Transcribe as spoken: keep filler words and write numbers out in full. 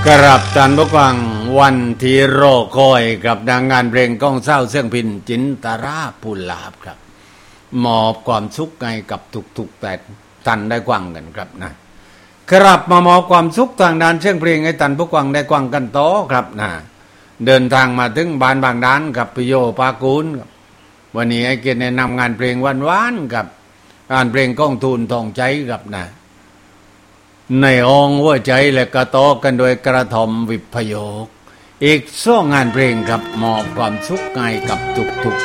กราบท่านผู้ฟังวันที่รอคอยกับนางงานเพลงก้องเศร้าเสียงพินจินตราภูลาภครับมอบความสุขให้กับทุกๆแต่ท่านได้ฟังกันครับนะครับมามอบความสุขทางด้านเสียงเพลงให้ท่านผู้ฟังได้ฟังกันต่อครับนะเดินทางมาถึงบ้านบางด้านกับปิโยปากูลครับวันนี้ให้เกียรติแนะนำงานเพลงหวานๆกับงานเพลงก้องทูลทองใจครับนะในห้องหัวใจและกระตอกันโดยกระทอมวิพโยคอีกสองงานเพลงครับมอบความสุขให้กับทุกๆ